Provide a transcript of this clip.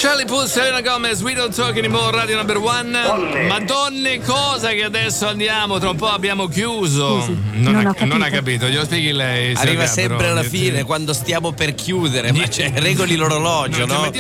Charlie Puth, Selena Gomez, We Don't Talk Anymore, Radio Number One. Madonna, cosa che adesso andiamo, tra un po' abbiamo chiuso. Scusi, non ha capito, glielo spieghi lei. Arriva sempre alla fine, quando stiamo per chiudere, ma regoli l'orologio, no?